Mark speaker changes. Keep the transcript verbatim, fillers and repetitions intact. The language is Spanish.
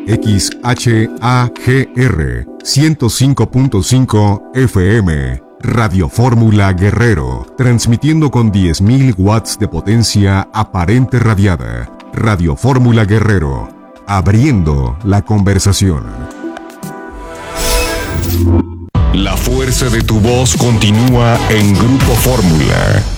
Speaker 1: X H A G R ciento cinco punto cinco F M. Radio Fórmula Guerrero, transmitiendo con diez mil watts de potencia aparente radiada. Radio Fórmula Guerrero, abriendo la conversación. La fuerza de tu voz continúa en Grupo Fórmula.